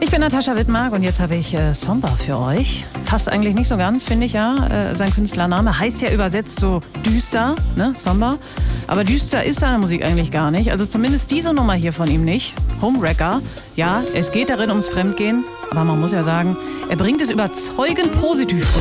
Ich bin Natascha Wittmark und jetzt habe ich Somber für euch. Passt eigentlich nicht so ganz, finde ich, ja. Sein Künstlername heißt ja übersetzt so düster, ne, Somber. Aber düster ist seine Musik eigentlich gar nicht. Also zumindest diese Nummer hier von ihm nicht. Homewrecker. Ja, es geht darin ums Fremdgehen. Aber man muss ja sagen, er bringt es überzeugend positiv rüber.